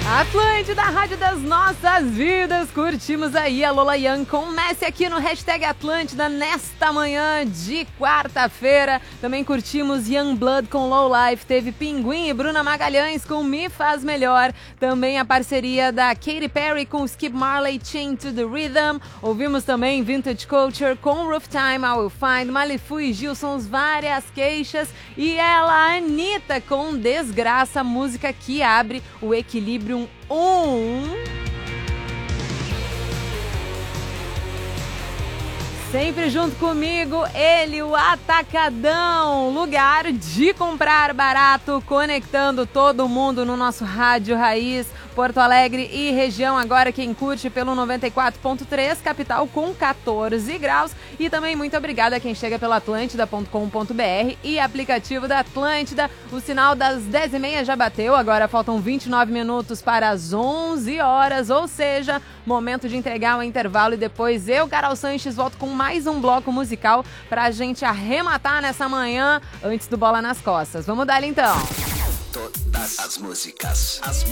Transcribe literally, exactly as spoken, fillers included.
Atlântida, a rádio das nossas vidas. Curtimos aí a Lola Young com Messi aqui no Hashtag Atlântida nesta manhã de quarta-feira. Também curtimos Youngblood com Low Life. Teve Pinguim e Bruna Magalhães com Me Faz Melhor. Também a parceria da Katy Perry com Skip Marley, Chain to the Rhythm. Ouvimos também Vintage Culture com Roof Time, I Will Find, Malifu e Gilsons, Várias Queixas. E ela, Anitta, com Desgraça, música que abre o Equilíbrio um. Sempre junto comigo, ele, o Atacadão, lugar de comprar barato, conectando todo mundo no nosso Rádio Raiz, Porto Alegre e região. Agora quem curte pelo noventa e quatro ponto três, capital com quatorze graus. E também muito obrigada a quem chega pelo atlântida ponto com ponto br e aplicativo da Atlântida. O sinal das dez e meia já bateu, agora faltam vinte e nove minutos para as onze horas, ou seja, momento de entregar o intervalo e depois eu, Carol Sanches, volto com mais um bloco musical pra gente arrematar nessa manhã antes do Bola nas Costas. Vamos dar então. Todas as músicas. As